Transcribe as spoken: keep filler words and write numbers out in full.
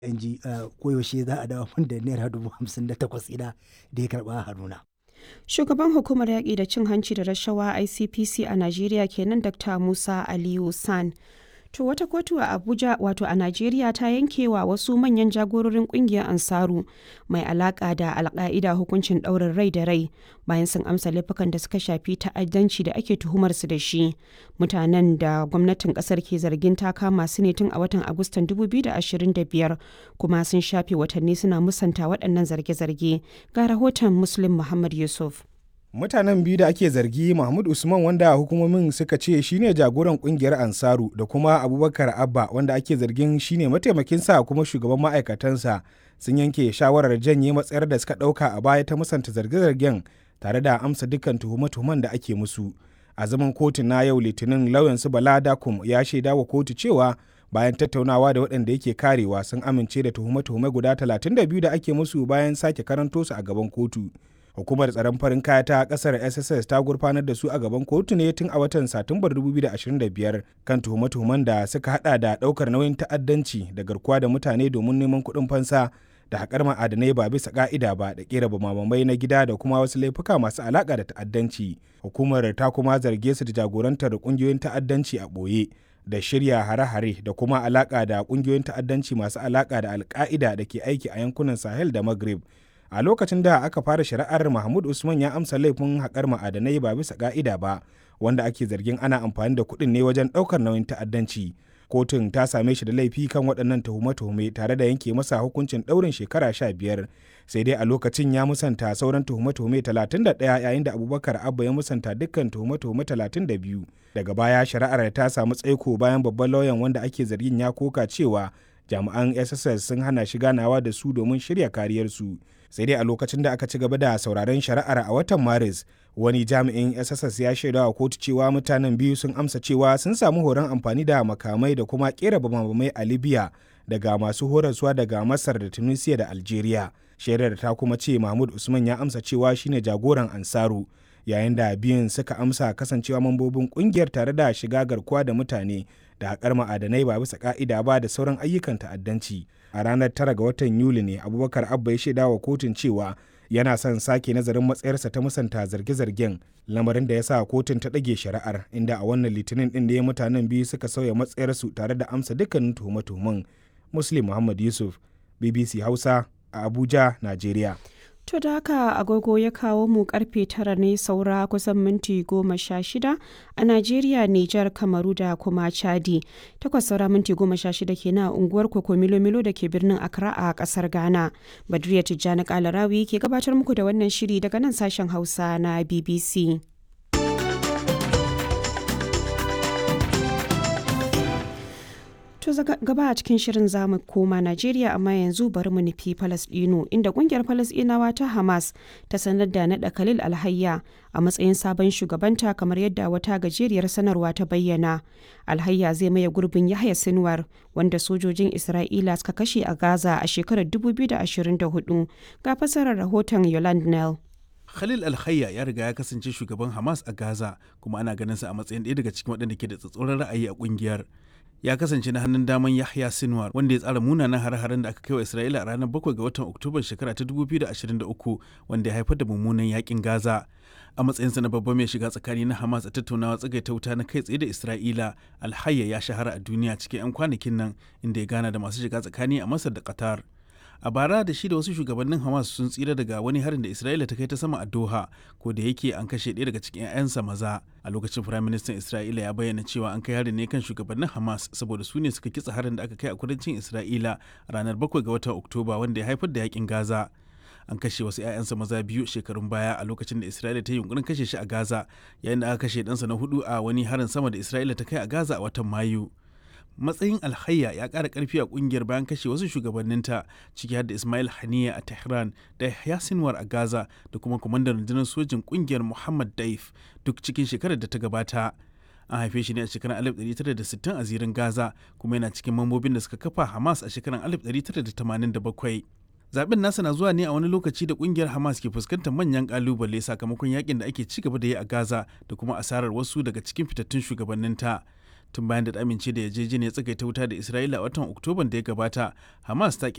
in ji koyaushe za a dawo min da naira dubu hamsin da takwas ina da ya karɓa hannuna. Shugaban Hukumar Yaƙi da Cin Hanci da Rashawa I C P C a Najeriya kenan Dr. Musa Aliyu San. To wata kotu a Abuja wato a Najeriya ta yanke wa wasu manyan jagororin kungiyar Ansaru mai alaka da Alka'ida hukuncin ɗaurin rai da rai bayan sun amsa laifukan da suka shafi ta'addanci da ake tuhumar su da shi. Mutanen da gwamnatin kasar ke zargin ta kama su ne tun a watan Agustan dubu biyu da ashirin da biyar kuma sun shafe watanni suna musanta waɗannan zarge-zarge. Ga rahoton Muslim Muhammad Yusuf. Mutanen biyu da ake zargi Mahmud Usman wanda hukumomin suka ce shine jagoran kungiyar Ansaru da kuma Abubakar Abba wanda ake zargin shine mataimakinsa kuma shugaban ma'aikatansa sun yanke shawarar janye matsayar da suka ɗauka a baya ta musanta zarge-zargen tare da amsa dukkan tuhume-tuhumen da ake musu. A zaman kotun na yau Litinin lauyansu Bala Dakum ya shaida wa kotu cewa bayan tattaunawa da waɗanda yake karewa sun amince da tuhume-tuhume guda talatin da biyu da ake musu bayan sake karanto su a gaban kotu. Hukumar tsaron farin kaya ta kasar S S S ta gurfanar da su a gaban kotu ne tun a watan Satumbar dubu biyu da ashirin da biyar kan tuhume-tuhumen da suka hada da daukar nauyin ta'addanci da garkuwa da mutane domin neman kuɗin fansa da haƙar ma'adanai ba bisa ƙa'ida ba da ƙera bamabamai na gida da kuma wasu laifuka masu alaƙa da ta'addanci. Hukumar ta kuma zarge su da jagorantar ƙungiyoyin ta'addanci a ɓoye da shirya hare-hare da kuma alaƙa da ƙungiyoyin ta'addanci masu alaƙa da Al-Qaida da ke aiki a yankunan Sahel da Maghreb. A lokacin da aka fara shari'ar Mahmud Usman ya amsa laifin haƙar ma'adanai ba bisa ƙa'ida ba wanda ake zargin ana amfani da kuɗin ne wajen ɗaukar nauyin ta'addanci. Kotun ta same shi da laifi kan waɗannan tuhume-tuhume tare da yanke masa hukuncin ɗaurin shekara sha biyar. Sai dai a lokacin ya musanta sauran tuhume-tuhume talatin da ɗaya yayin da Abubakar Abba ya musanta dukkan tuhume-tuhume talatin da biyu. Daga baya shari'ar ta samu tsaiko bayan babban lauyan wanda ake zargin ya koka cewa jami'an S S S sun hana shi ganawa da su domin shirya kariyarsu. Sai dai a lokacin da aka ci gaba da sauraron shari'ar a watan Maris, wani jami'in S S S ya shaida wa kotu cewa mutanen biyu sun amsa cewa sun samu horon amfani da makamai da kuma kera bamabamai a Libya daga masu horaswa daga Masar da Tunisia da Algeria. Shaidar ta kuma ce Mahmud Usman ya amsa cewa shine jagoran Ansaru, yayin da biyun suka amsa kasancewa mambobin kungiyar tare da shiga garkuwa da mutane da haƙar ma'adanai ba bisa ƙa'ida ba da sauran ayyukan ta'addanci. A ranar tara ga watan Yuli ne Abubakar Abba ya shaida wa kotun cewa yana son sake nazarin matsayarsa ta musanta zarge-zargen, lamarin da ya sa kotun ta ɗage shari'ar, inda a wannan litinin ɗin da ya mutanen biyu suka sauya matsayarsu tare da amsa dukkanin tuhume-tuhumen. Muslim Muhammad Yusuf, B B C Hausa a Abuja, Najeriya. To da haka agogo ya kawo mu karfe tara ne saura kusan minti goma sha shida a Najeriya, Nijar, Kamaru da kuma Chadi. Takwas saura minti goma sha shida kenan a unguwar Koko Milo-Milo da ke birnin Accra a kasar Ghana. Badriya Tijjani Kalarawi ke gabatar muku da wannan shiri daga nan sashen Hausa na B B C. To gaba a cikin shirin zamu koma Najeriya amma yanzu bari mu nufi Falasɗinu inda kungiyar Falasɗinawa ta Hamas ta sanar da naɗa Khalil Alhayya a matsayin sabon shugabanta kamar yadda wata gajeriyar sanarwa ta bayyana. Alhayya zai maye gurbin Yahya Sinwar wanda sojojin Isra'ila suka kashe a Gaza a shekarar dubu biyu da ashirin da hudu. Ga fasarar rahoton Yolande Nell. Khalil Alhayya ya riga ya kasance shugaban Hamas a Gaza kuma ana ganin sa a matsayin ɗaya daga cikin waɗanda ke da tsatsauran ra'ayi a kungiyar. Ya kasance na hannun daman Yahya Sinwar wanda ya tsara munanan hare-haren da aka kai wa Isra'ila a ranar bakwai ga watan Oktoba shekara ta dubu biyu da ashirin da uku wanda ya haifar da mummunan yakin Gaza. A matsayinsa na babban mai shiga tsakani na Hamas a tattaunawa tsagaita wuta na kai tsaye da Isra'ila, Alhayya ya shahara a duniya cikin 'yan kwanakin nan inda ya gana da masu shiga tsakani a Masar da Qatar. A bara da shi da wasu shugabannin Hamas sun tsira daga wani harin da Isra'ila ta kai ta sama a Doha, ko da yake an kashe ɗaya daga cikin 'ya'yansa maza. A lokacin Firaministan Isra'ila ya bayyana cewa an kai harin ne kan shugabannin Hamas saboda su ne suka kitsa harin da aka kai a kudancin Isra'ila ranar bakwai ga watan Oktoba wanda ya haifar da yakin Gaza. An kashe wasu 'ya'yansa maza biyu shekarun baya a lokacin da Isra'ila ta yi yunkurin kashe shi a Gaza, yayin da aka kashe ɗansa na hudu a wani harin sama da Isra'ila ta kai a Gaza a watan Mayu. Matsayin Alhayya ya ƙara ƙarfi a ƙungiyar bayan kashe wasu shugabanninta ciki har da Ismail Haniya a Tehran da Yahya Sinwar a Gaza da kuma kwamandan rundunar sojin ƙungiyar Muhammad Daif duk cikin shekarar da ta gabata. An haife shi ne a shekarar alif ɗari tara da sittin a zirin Gaza kuma yana cikin mambobin da suka kafa Hamas a shekarar alif ɗari tara da tamanin da bakwai. Zaben nasa na zuwa ne a wani lokaci da kungiyar Hamas ke fuskantar manyan kalubale sakamakon yakin da ake ci gaba da yi a Gaza da kuma asarar wasu daga cikin fitattun shugabanninta. Tun bayan da amince da yarjejeniyar tsagaita wuta da Isra'ila a watan Oktoban da ya gabata, Hamas ta